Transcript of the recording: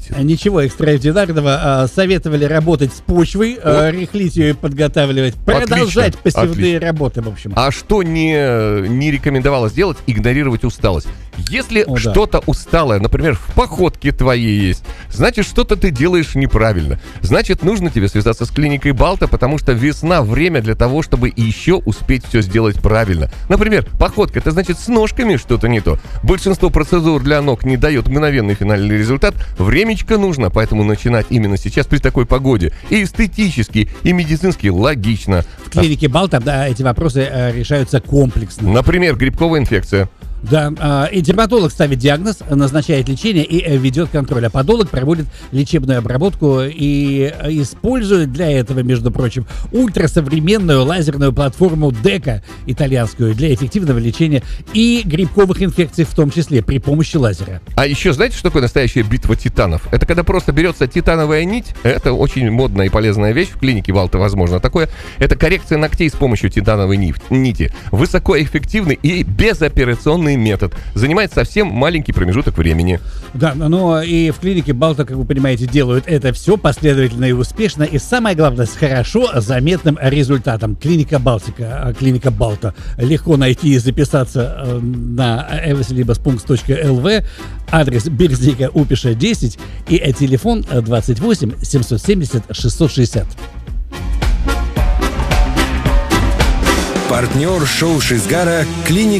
делаете? Ничего экстраординарного. Советовали работать с почвой, рыхлить ее и подготавливать. Продолжать пассивные работы, в общем. А что не рекомендовалось делать? Игнорировать усталость. Если что-то усталое, например, в походке твоей есть, значит, что-то ты делаешь неправильно. Значит, нужно тебе связаться с клиникой Балта, потому что весна — время для того, чтобы еще успеть все сделать правильно. Например, походка — это значит, с ножками что-то не то. Большинство процедур для ног не дает мгновенный финальный результат. Времечко нужно, поэтому начинать именно сейчас при такой погоде. И эстетически, и медицински логично. В клинике Балта, эти вопросы решаются комплексно. Например, грибковая инфекция. Да, и дерматолог ставит диагноз, назначает лечение и ведет контроль. А подолог проводит лечебную обработку и использует для этого, между прочим, ультрасовременную лазерную платформу ДЭКА, итальянскую, для эффективного лечения и грибковых инфекций в том числе при помощи лазера. А еще знаете, что такое настоящая битва титанов? Это когда просто берется титановая нить. Это очень модная и полезная вещь. В клинике Балта возможно такое. Это коррекция ногтей с помощью титановой нити. Высокоэффективный и безоперационный метод. Занимает совсем маленький промежуток времени. Да, но и в клинике Балта, как вы понимаете, делают это все последовательно и успешно. И самое главное, с хорошо заметным результатом. Клиника Балта. Легко найти и записаться на evoslibos.lv. Адрес Березника Упиша 10 и телефон 28 770 660. Партнер шоу Шизгара — клиника